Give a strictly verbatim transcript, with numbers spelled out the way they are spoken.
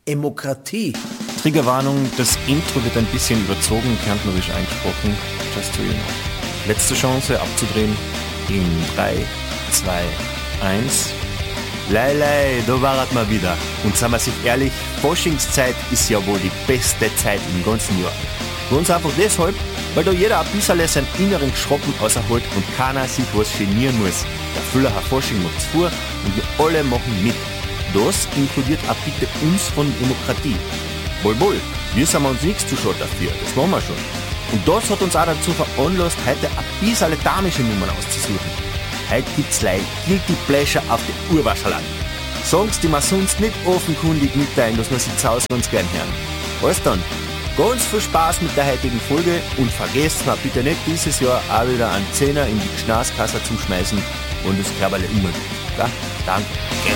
Demokratie. Triggerwarnung, das Intro wird ein bisschen überzogen, kärntnerisch eingesprochen. Just so you know. Letzte Chance abzudrehen. In drei, zwei, eins. Lei, lei, da war es mal wieder. Und sagen wir sich ehrlich, Faschingszeit ist ja wohl die beste Zeit im ganzen Jahr. Ganz einfach deshalb, weil da jeder ein bisschen seinen inneren Schroppen außerholt und keiner sich was genieren muss. Der Füllacher Fasching macht's vor und wir alle machen mit. Das inkludiert auch bitte uns von Demokratie. Wohl, wohl, wir sind uns nichts zu schade dafür, das machen wir schon. Und das hat uns auch dazu veranlasst, heute ein bisschen damische Nummern auszusuchen. Heute gibt's gleich Guilty Pleasure auf die Urwaschaladen. Songs, die man sonst nicht offenkundig mitteilen, dass man sie zu Hause ganz gern hören. Also dann, ganz viel Spaß mit der heutigen Folge und vergesst mal bitte nicht dieses Jahr auch wieder einen Zehner in die Schnaßkasse zu schmeißen und das Körperle umgeht. Ja, danke.